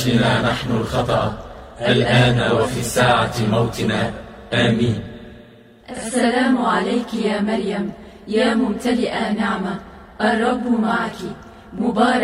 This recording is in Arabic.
بنا نحن الخطأ الآن وفي ساعة موتنا. آمين. السلام عليك يا مريم، يا ممتلئة نعمة، الرب معك، مبارك